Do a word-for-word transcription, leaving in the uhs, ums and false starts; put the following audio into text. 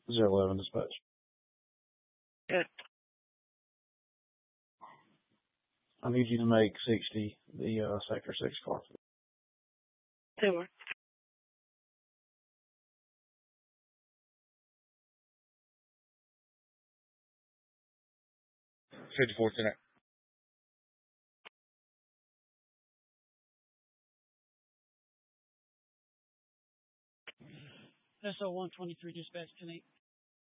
zero eleven dispatch. Good. I need you to make sixty the uh, Sector six car. Two. fifty-four tonight. S O one twenty-three dispatch ten eight.